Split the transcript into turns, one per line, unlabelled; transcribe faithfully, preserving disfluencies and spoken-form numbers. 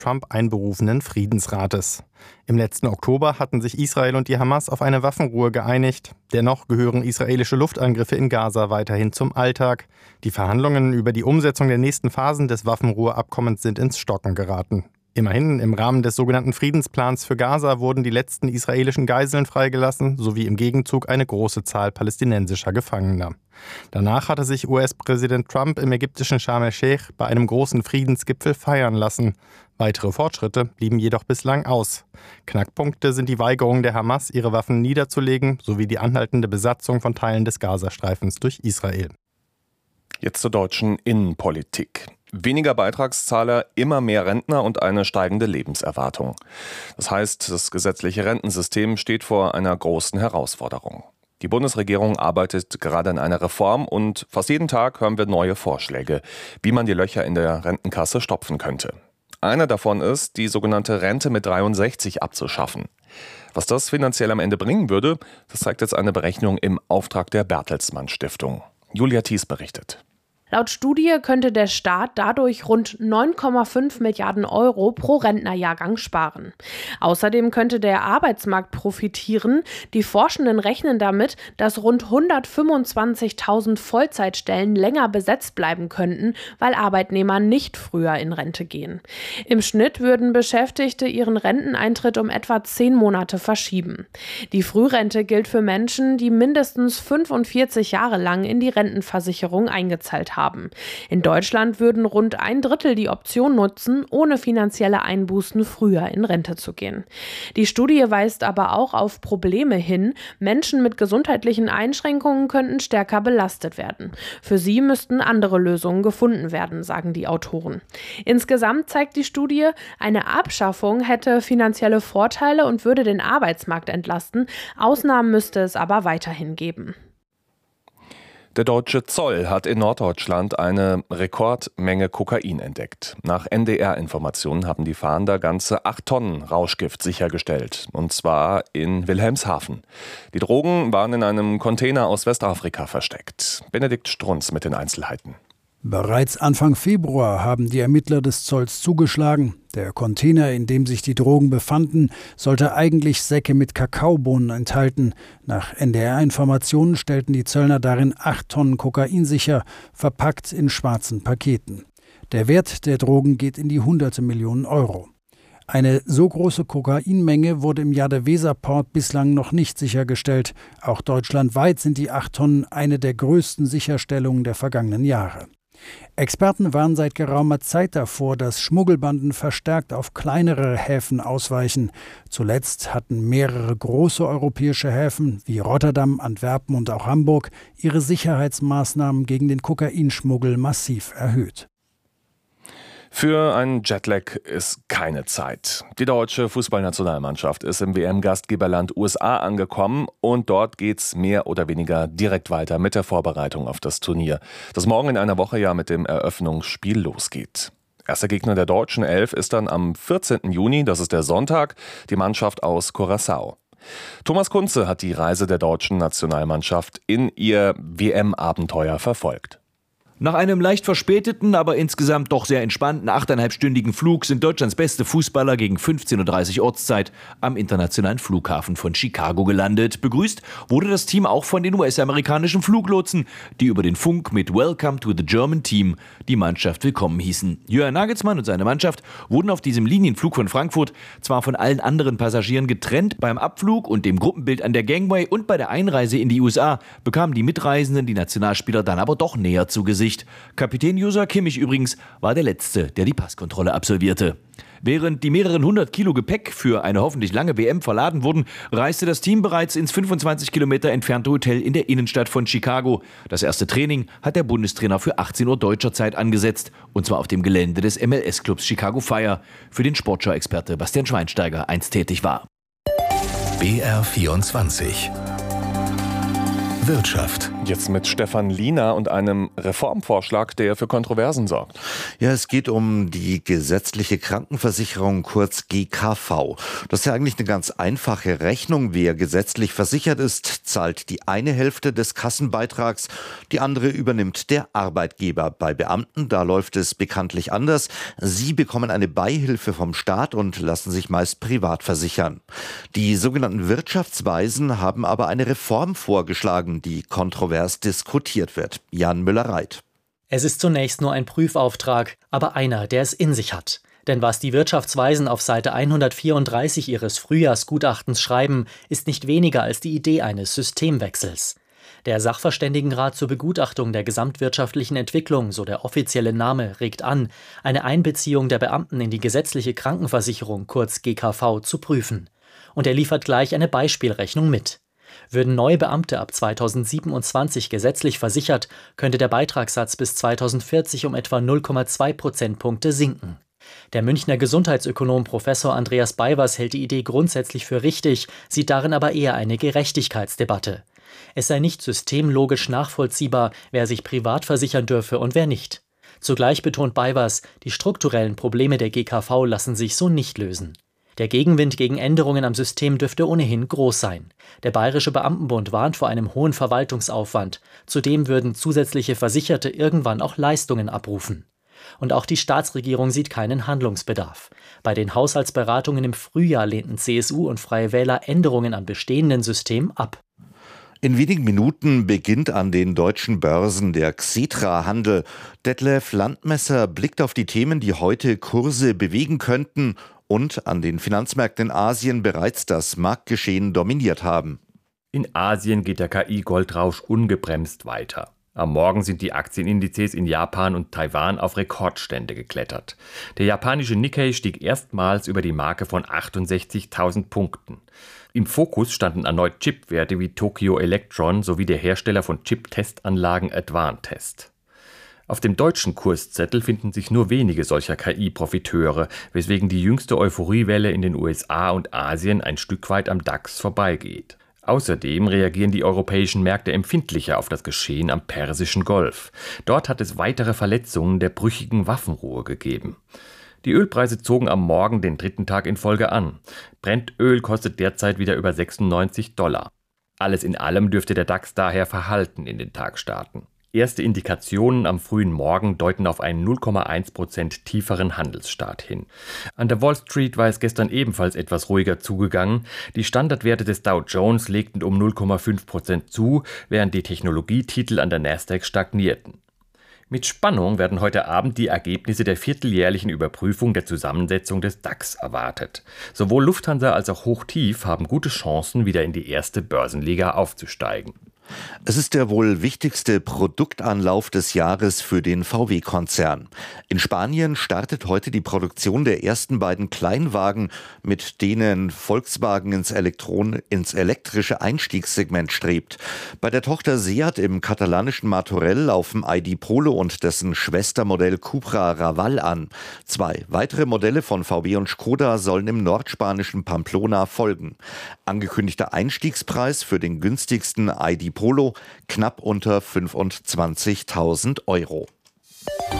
Trump einberufenen Friedensrates. Im letzten Oktober hatten sich Israel und die Hamas auf eine Waffenruhe geeinigt. Dennoch gehören israelische Luftangriffe in Gaza weiterhin zum Alltag. Die Verhandlungen über die Umsetzung der nächsten Phasen des Waffenruheabkommens sind ins Stocken geraten. Immerhin, im Rahmen des sogenannten Friedensplans für Gaza wurden die letzten israelischen Geiseln freigelassen, sowie im Gegenzug eine große Zahl palästinensischer Gefangener. Danach hatte sich U S-Präsident Trump im ägyptischen Sharm el-Sheikh bei einem großen Friedensgipfel feiern lassen. Weitere Fortschritte blieben jedoch bislang aus. Knackpunkte sind die Weigerung der Hamas, ihre Waffen niederzulegen, sowie die anhaltende Besatzung von Teilen des Gazastreifens durch Israel.
Jetzt zur deutschen Innenpolitik. Weniger Beitragszahler, immer mehr Rentner und eine steigende Lebenserwartung. Das heißt, das gesetzliche Rentensystem steht vor einer großen Herausforderung. Die Bundesregierung arbeitet gerade an einer Reform und fast jeden Tag hören wir neue Vorschläge, wie man die Löcher in der Rentenkasse stopfen könnte. Einer davon ist, die sogenannte Rente mit dreiundsechzig abzuschaffen. Was das finanziell am Ende bringen würde, das zeigt jetzt eine Berechnung im Auftrag der Bertelsmann Stiftung. Julia Thies berichtet.
Laut Studie könnte der Staat dadurch rund neun Komma fünf Milliarden Euro pro Rentnerjahrgang sparen. Außerdem könnte der Arbeitsmarkt profitieren. Die Forschenden rechnen damit, dass rund hundertfünfundzwanzigtausend Vollzeitstellen länger besetzt bleiben könnten, weil Arbeitnehmer nicht früher in Rente gehen. Im Schnitt würden Beschäftigte ihren Renteneintritt um etwa zehn Monate verschieben. Die Frührente gilt für Menschen, die mindestens fünfundvierzig Jahre lang in die Rentenversicherung eingezahlt haben. Haben. In Deutschland würden rund ein Drittel die Option nutzen, ohne finanzielle Einbußen früher in Rente zu gehen. Die Studie weist aber auch auf Probleme hin. Menschen mit gesundheitlichen Einschränkungen könnten stärker belastet werden. Für sie müssten andere Lösungen gefunden werden, sagen die Autoren. Insgesamt zeigt die Studie, eine Abschaffung hätte finanzielle Vorteile und würde den Arbeitsmarkt entlasten. Ausnahmen müsste es aber weiterhin geben.
Der deutsche Zoll hat in Norddeutschland eine Rekordmenge Kokain entdeckt. Nach N D R-Informationen haben die Fahnder ganze acht Tonnen Rauschgift sichergestellt, und zwar in Wilhelmshaven. Die Drogen waren in einem Container aus Westafrika versteckt. Benedikt Strunz mit den Einzelheiten.
Bereits Anfang Februar haben die Ermittler des Zolls zugeschlagen. Der Container, in dem sich die Drogen befanden, sollte eigentlich Säcke mit Kakaobohnen enthalten. Nach N D R-Informationen stellten die Zöllner darin acht Tonnen Kokain sicher, verpackt in schwarzen Paketen. Der Wert der Drogen geht in die hunderte Millionen Euro. Eine so große Kokainmenge wurde im Jade-Weser-Port bislang noch nicht sichergestellt. Auch deutschlandweit sind die acht Tonnen eine der größten Sicherstellungen der vergangenen Jahre. Experten warnen seit geraumer Zeit davor, dass Schmuggelbanden verstärkt auf kleinere Häfen ausweichen. Zuletzt hatten mehrere große europäische Häfen wie Rotterdam, Antwerpen und auch Hamburg ihre Sicherheitsmaßnahmen gegen den Kokainschmuggel massiv erhöht.
Für einen Jetlag ist keine Zeit. Die deutsche Fußballnationalmannschaft ist im W M-Gastgeberland U S A angekommen und dort geht's mehr oder weniger direkt weiter mit der Vorbereitung auf das Turnier, das morgen in einer Woche ja mit dem Eröffnungsspiel losgeht. Erster Gegner der deutschen Elf ist dann am vierzehnten Juni, das ist der Sonntag, die Mannschaft aus Curaçao. Thomas Kunze hat die Reise der deutschen Nationalmannschaft in ihr W M-Abenteuer verfolgt.
Nach einem leicht verspäteten, aber insgesamt doch sehr entspannten achteinhalbstündigen Flug sind Deutschlands beste Fußballer gegen fünfzehn Uhr dreißig Ortszeit am internationalen Flughafen von Chicago gelandet. Begrüßt wurde das Team auch von den U S-amerikanischen Fluglotsen, die über den Funk mit Welcome to the German Team die Mannschaft willkommen hießen. Jürgen Nagelsmann und seine Mannschaft wurden auf diesem Linienflug von Frankfurt zwar von allen anderen Passagieren getrennt, beim Abflug und dem Gruppenbild an der Gangway und bei der Einreise in die U S A bekamen die Mitreisenden die Nationalspieler dann aber doch näher zu Gesicht. Kapitän Joshua Kimmich übrigens war der Letzte, der die Passkontrolle absolvierte. Während die mehreren hundert Kilo Gepäck für eine hoffentlich lange W M verladen wurden, reiste das Team bereits ins fünfundzwanzig Kilometer entfernte Hotel in der Innenstadt von Chicago. Das erste Training hat der Bundestrainer für achtzehn Uhr deutscher Zeit angesetzt, und zwar auf dem Gelände des M L S-Clubs Chicago Fire, für den Sportschau-Experte Bastian Schweinsteiger einst tätig war.
B R vierundzwanzig Wirtschaft.
Jetzt mit Stefan Liener und einem Reformvorschlag, der für Kontroversen sorgt.
Ja, es geht um die gesetzliche Krankenversicherung, kurz G K V. Das ist ja eigentlich eine ganz einfache Rechnung. Wer gesetzlich versichert ist, zahlt die eine Hälfte des Kassenbeitrags, die andere übernimmt der Arbeitgeber. Bei Beamten, da läuft es bekanntlich anders. Sie bekommen eine Beihilfe vom Staat und lassen sich meist privat versichern. Die sogenannten Wirtschaftsweisen haben aber eine Reform vorgeschlagen, die kontrovers diskutiert wird. Jan Müller-Reit.
Es ist zunächst nur ein Prüfauftrag, aber einer, der es in sich hat. Denn was die Wirtschaftsweisen auf Seite hundertvierunddreißig ihres Frühjahrsgutachtens schreiben, ist nicht weniger als die Idee eines Systemwechsels. Der Sachverständigenrat zur Begutachtung der gesamtwirtschaftlichen Entwicklung, so der offizielle Name, regt an, eine Einbeziehung der Beamten in die gesetzliche Krankenversicherung, kurz G K V, zu prüfen. Und er liefert gleich eine Beispielrechnung mit. Würden neue Beamte ab zweitausendsiebenundzwanzig gesetzlich versichert, könnte der Beitragssatz bis zweitausendvierzig um etwa null Komma zwei Prozentpunkte sinken. Der Münchner Gesundheitsökonom Professor Andreas Beiwers hält die Idee grundsätzlich für richtig, sieht darin aber eher eine Gerechtigkeitsdebatte. Es sei nicht systemlogisch nachvollziehbar, wer sich privat versichern dürfe und wer nicht. Zugleich betont Beiwers, die strukturellen Probleme der G K V lassen sich so nicht lösen. Der Gegenwind gegen Änderungen am System dürfte ohnehin groß sein. Der Bayerische Beamtenbund warnt vor einem hohen Verwaltungsaufwand. Zudem würden zusätzliche Versicherte irgendwann auch Leistungen abrufen. Und auch die Staatsregierung sieht keinen Handlungsbedarf. Bei den Haushaltsberatungen im Frühjahr lehnten C S U und Freie Wähler Änderungen am bestehenden System ab.
In wenigen Minuten beginnt an den deutschen Börsen der Xetra-Handel. Detlef Landmesser blickt auf die Themen, die heute Kurse bewegen könnten und an den Finanzmärkten in Asien bereits das Marktgeschehen dominiert haben.
In Asien geht der K I-Goldrausch ungebremst weiter. Am Morgen sind die Aktienindizes in Japan und Taiwan auf Rekordstände geklettert. Der japanische Nikkei stieg erstmals über die Marke von achtundsechzigtausend Punkten. Im Fokus standen erneut Chipwerte wie Tokyo Electron sowie der Hersteller von Chip-Testanlagen Advantest. Auf dem deutschen Kurszettel finden sich nur wenige solcher K I-Profiteure, weswegen die jüngste Euphoriewelle in den U S A und Asien ein Stück weit am DAX vorbeigeht. Außerdem reagieren die europäischen Märkte empfindlicher auf das Geschehen am Persischen Golf. Dort hat es weitere Verletzungen der brüchigen Waffenruhe gegeben. Die Ölpreise zogen am Morgen den dritten Tag in Folge an. Brennöl kostet derzeit wieder über sechsundneunzig Dollar. Alles in allem dürfte der DAX daher verhalten in den Tag starten. Erste Indikationen am frühen Morgen deuten auf einen null Komma eins Prozent tieferen Handelsstart hin. An der Wall Street war es gestern ebenfalls etwas ruhiger zugegangen. Die Standardwerte des Dow Jones legten um null Komma fünf Prozent zu, während die Technologietitel an der Nasdaq stagnierten. Mit Spannung werden heute Abend die Ergebnisse der vierteljährlichen Überprüfung der Zusammensetzung des DAX erwartet. Sowohl Lufthansa als auch Hochtief haben gute Chancen, wieder in die erste Börsenliga aufzusteigen.
Es ist der wohl wichtigste Produktanlauf des Jahres für den V W-Konzern. In Spanien startet heute die Produktion der ersten beiden Kleinwagen, mit denen Volkswagen ins, Elektron- ins elektrische Einstiegssegment strebt. Bei der Tochter Seat im katalanischen Martorell laufen I D Polo und dessen Schwestermodell Cupra Raval an. Zwei weitere Modelle von V W und Skoda sollen im nordspanischen Pamplona folgen. Angekündigter Einstiegspreis für den günstigsten I D Polo knapp unter fünfundzwanzigtausend Euro.